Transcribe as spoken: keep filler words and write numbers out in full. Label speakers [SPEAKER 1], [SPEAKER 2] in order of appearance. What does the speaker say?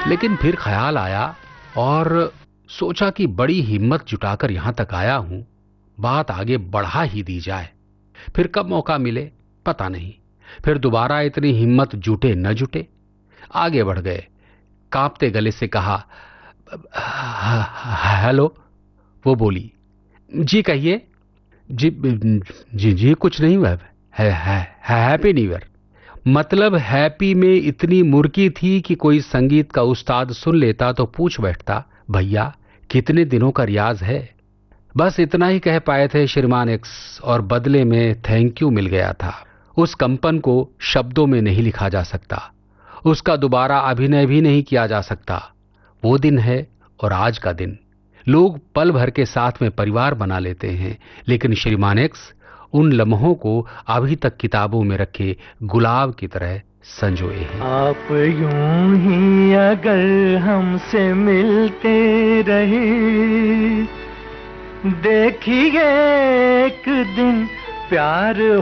[SPEAKER 1] लेकिन फिर ख्याल आया और सोचा कि बड़ी हिम्मत जुटाकर यहां तक आया हूं, बात आगे बढ़ा ही दी जाए। फिर कब मौका मिले पता नहीं, फिर दोबारा इतनी हिम्मत जुटे न जुटे। आगे बढ़ गए। कांपते गले से कहा, हेलो। वो बोली, जी कहिए। जी जी जी कुछ नहीं हुआ है, है, हैप्पी न्यू ईयर। मतलब हैप्पी में इतनी मुर्की थी कि कोई संगीत का उस्ताद सुन लेता तो पूछ बैठता, भैया कितने दिनों का रियाज है। बस इतना ही कह पाए थे श्रीमान एक्स, और बदले में थैंक यू मिल गया था। उस कंपन को शब्दों में नहीं लिखा जा सकता, उसका दोबारा अभिनय भी नहीं किया जा सकता। वो दिन है और आज का दिन। लोग पल भर के साथ में परिवार बना लेते हैं, लेकिन श्रीमान एक्स उन लम्हों को अभी तक किताबों में रखे गुलाब की तरह संजोए हैं।
[SPEAKER 2] आप यूं ही अगर हमसे मिलते रहे, देखिए एक दिन प्यार